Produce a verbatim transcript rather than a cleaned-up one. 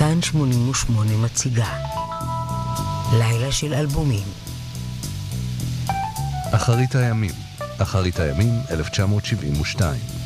כאן שמונים ושמונה מציגה לילה של אלבומים. אחרית הימים, אחרית הימים אלף תשע מאות שבעים ושתיים.